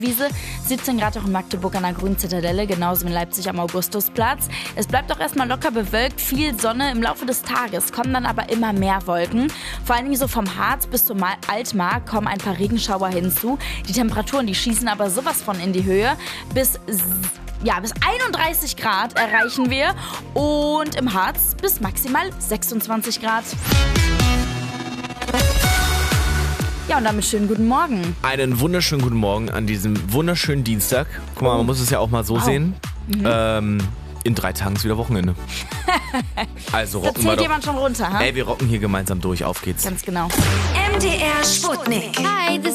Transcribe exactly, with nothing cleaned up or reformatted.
Wiese, siebzehn Grad auch in Magdeburg an der Grünen Zitadelle, genauso in Leipzig am Augustusplatz. Es bleibt auch erstmal locker bewölkt, viel Sonne im Laufe des Tages, kommen dann aber immer mehr Wolken. Vor allen Dingen so vom Harz bis zum Altmark kommen ein paar Regenschauer hinzu. Die Temperaturen, die schießen aber sowas von in die Höhe. Bis, ja, bis einunddreißig Grad erreichen wir und im Harz bis maximal sechsundzwanzig Grad. Ja, und damit schönen guten Morgen. Einen wunderschönen guten Morgen an diesem wunderschönen Dienstag. Guck mal, man muss es ja auch mal so wow. sehen. Mhm. Ähm, in drei Tagen ist wieder Wochenende. Also rocken da zählt wir doch. jemand schon runter, ha? Ey, wir rocken hier gemeinsam durch. Auf geht's. Ganz genau. M D R Sputnik. Hi, this